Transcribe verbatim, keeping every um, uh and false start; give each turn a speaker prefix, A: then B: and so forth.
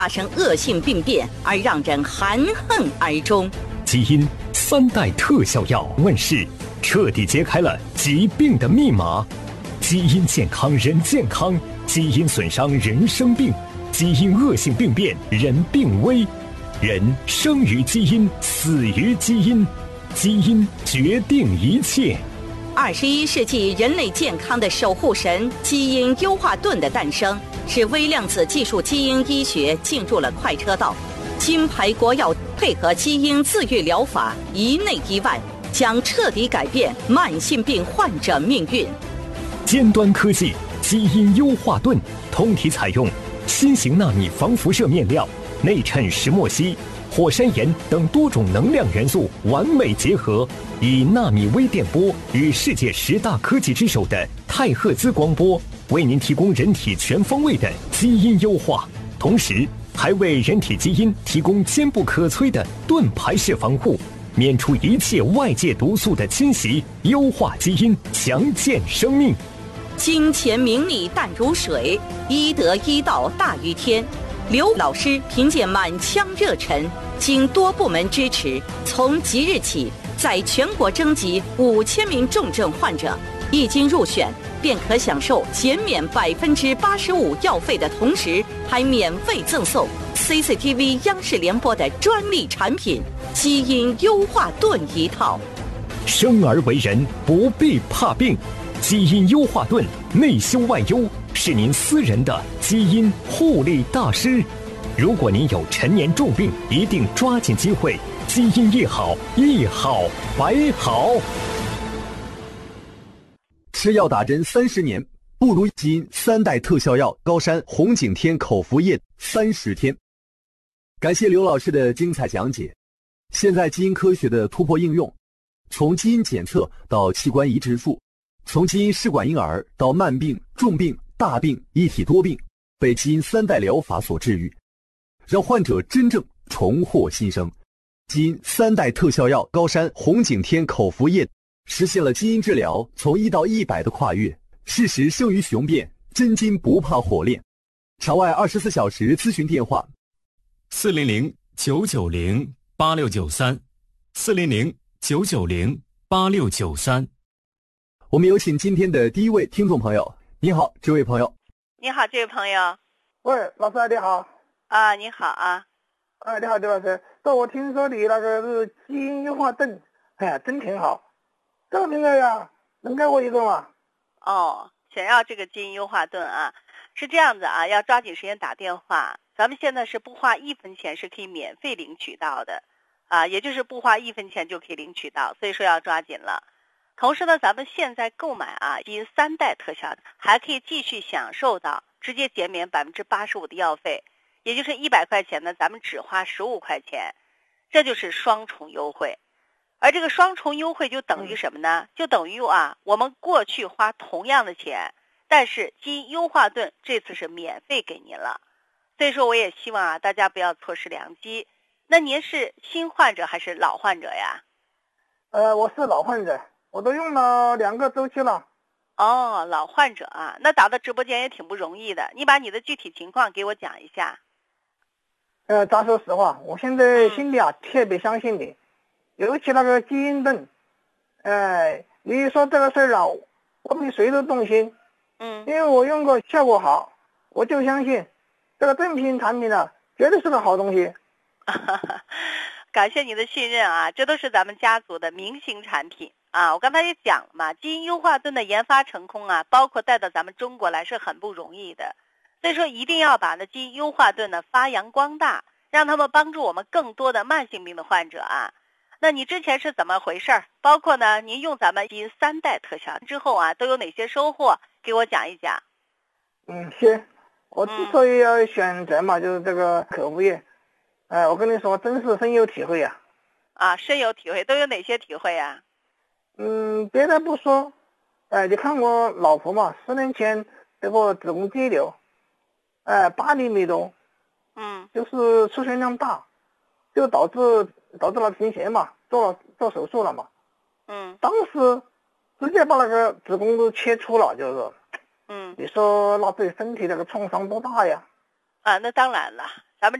A: 发生恶性病变而让人含恨而终。
B: 基因三代特效药问世，彻底揭开了疾病的密码。基因健康人健康，基因损伤人生病，基因恶性病变人病危。人生于基因，死于基因，基因决定一切。
A: 二十一世纪人类健康的守护神基因优化盾的诞生，使微量子技术基因医学进入了快车道。金牌国药配合基因自愈疗法，一内一外，将彻底改变慢性病患者命运。
B: 尖端科技基因优化盾，通体采用新型纳米防辐射面料，内衬石墨烯、火山岩等多种能量元素完美结合，以纳米微电波与世界十大科技之首的太赫兹光波，为您提供人体全方位的基因优化，同时还为人体基因提供坚不可摧的盾牌式防护，免除一切外界毒素的侵袭，优化基因，强健生命。
A: 金钱名利淡如水，医德医道大于天。刘老师凭借满腔热忱，经多部门支持，从即日起在全国征集五千名重症患者，一经入选便可享受减免百分之八十五药费的同时，还免费赠送 C C T V 央视联播的专利产品基因优化盾一套。
B: 生而为人，不必怕病，基因优化盾内修外优，是您私人的基因护理大师。如果您有陈年重病，一定抓紧机会，基因一好，一好百好。
C: 吃药打针三十年，不如基因三代特效药高山红景天口服液三十天。感谢刘老师的精彩讲解。现在基因科学的突破应用，从基因检测到器官移植术，从基因试管婴儿到慢病、重病、大病一体多病，被基因三代疗法所治愈，让患者真正重获新生。基因三代特效药高山红景天口服液实现了基因治疗从一到一百的跨越，事实胜于雄辩，真金不怕火炼。场外二十四小时咨询电话：
D: 四零零九九零八六九三，四零零九九零八六九三。
C: 我们有请今天的第一位听众朋友。你好，这位朋友。
E: 你好，这位朋友。
F: 喂，老师你好。
E: 啊，你好啊。
F: 啊，你好，刘老师。这我听说你那个是基因优化盾，哎呀，真挺好。这个名字呀，能给我一个吗？
E: 哦，想要这个基因优化盾啊，是这样子啊，要抓紧时间打电话。咱们现在是不花一分钱是可以免费领取到的，啊，也就是不花一分钱就可以领取到，所以说要抓紧了。同时呢，咱们现在购买啊基因三代特效，还可以继续享受到直接减免百分之八十五的药费，也就是一百块钱呢，咱们只花十五块钱，这就是双重优惠。而这个双重优惠就等于什么呢？就等于啊，我们过去花同样的钱，但是基因优化盾这次是免费给您了。所以说，我也希望啊，大家不要错失良机。那您是新患者还是老患者呀？
F: 呃，我是老患者，我都用了两个周期了。
E: 哦，老患者啊，那打到直播间也挺不容易的。你把你的具体情况给我讲一下。
F: 呃，咱说实话，我现在心里啊、嗯、特别相信你。尤其那个基因盾，哎，你说这个事儿啊，我比谁都动心。
E: 嗯，
F: 因为我用过，效果好，我就相信这个正品产品呢，绝对是个好东西。
E: 感谢你的信任啊，这都是咱们家族的明星产品啊。我刚才也讲了嘛，基因优化盾的研发成功啊，包括带到咱们中国来是很不容易的，所以说一定要把那基因优化盾呢发扬光大，让他们帮助我们更多的慢性病的患者啊。那你之前是怎么回事？包括呢，您用咱们基因三代特效之后啊，都有哪些收获？给我讲一讲。
F: 嗯，行。我之所以要选择嘛，嗯、就是这个口服液。哎、呃，我跟你说，真是深有体会呀、
E: 啊。啊，深有体会，都有哪些体会啊？
F: 嗯，别的不说，哎、呃，你看我老婆嘛，十年前这个子宫肌瘤，哎、呃，八厘米多，
E: 嗯，
F: 就是出血量大，就导致。导致了贫血嘛，做了做手术了嘛，
E: 嗯，
F: 当时直接把那个子宫都切除了，就是，
E: 嗯，
F: 你说那对身体那个创伤多大呀？
E: 啊，那当然了，